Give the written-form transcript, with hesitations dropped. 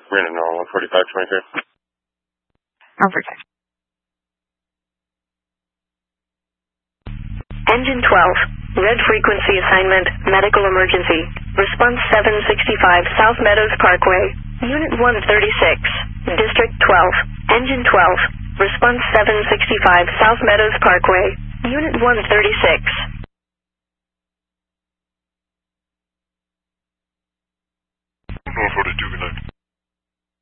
We're in a normal 4523. Alpha. Engine 12, red frequency assignment, medical emergency. Response 765 South Meadows Parkway, Unit 136, District 12, Engine 12, Response 765 South Meadows Parkway, Unit 136.